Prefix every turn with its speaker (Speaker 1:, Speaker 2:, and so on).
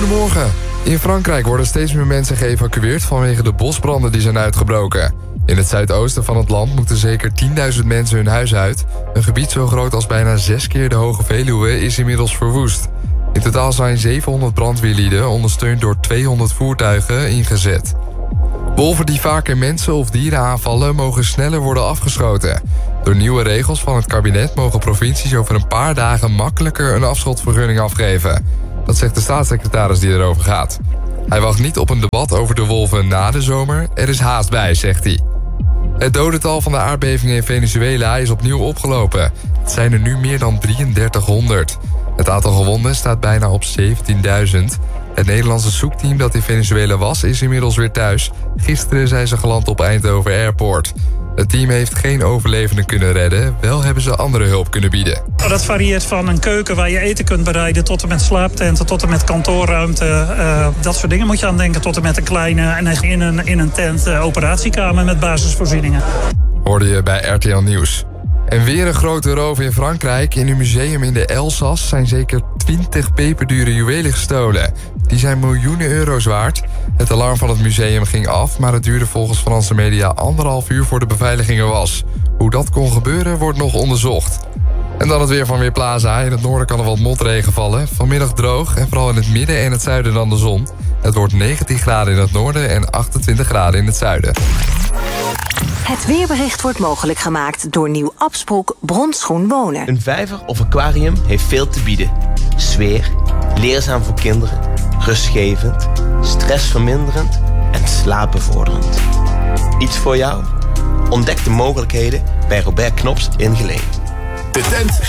Speaker 1: Goedemorgen. In Frankrijk worden steeds meer mensen geëvacueerd vanwege de bosbranden die zijn uitgebroken. In het zuidoosten van het land moeten zeker 10.000 mensen hun huis uit. Een gebied zo groot als bijna 6 keer de Hoge Veluwe is inmiddels verwoest. In totaal zijn 700 brandweerlieden, ondersteund door 200 voertuigen, ingezet. Wolven die vaker mensen of dieren aanvallen mogen sneller worden afgeschoten. Door nieuwe regels van het kabinet mogen provincies over een paar dagen makkelijker een afschotvergunning afgeven. Dat zegt de staatssecretaris die erover gaat. Hij wacht niet op een debat over de wolven na de zomer. Er is haast bij, zegt hij. Het dodental van de aardbevingen in Venezuela is opnieuw opgelopen. Het zijn er nu meer dan 3300. Het aantal gewonden staat bijna op 17.000. Het Nederlandse zoekteam dat in Venezuela was, is inmiddels weer thuis. Gisteren zijn ze geland op Eindhoven Airport. Het team heeft geen overlevenden kunnen redden. Wel hebben ze andere hulp kunnen bieden.
Speaker 2: Dat varieert van een keuken waar je eten kunt bereiden, tot en met slaaptenten, tot en met kantoorruimte. Dat soort dingen moet je aan denken. Tot en met een kleine en in een tent operatiekamer met basisvoorzieningen.
Speaker 1: Hoorde je bij RTL Nieuws. En weer een grote roof in Frankrijk. In een museum in de Elzas zijn zeker 20 peperdure juwelen gestolen. Die zijn miljoenen euro's waard. Het alarm van het museum ging af, maar het duurde volgens Franse media 1,5 uur voor de beveiliging er was. Hoe dat kon gebeuren, wordt nog onderzocht. En dan het weer van Weerplaza. In het noorden kan er wat motregen vallen. Vanmiddag droog en vooral in het midden en het zuiden dan de zon. Het wordt 19 graden in het noorden en 28 graden in het zuiden.
Speaker 3: Het weerbericht wordt mogelijk gemaakt door Nieuw Absproek Bronschoen Wonen.
Speaker 4: Een vijver of aquarium heeft veel te bieden. Sfeer, leerzaam voor kinderen, rustgevend, stressverminderend en slaapbevorderend. Iets voor jou? Ontdek de mogelijkheden bij Robert Knops in Geleen.
Speaker 5: De tent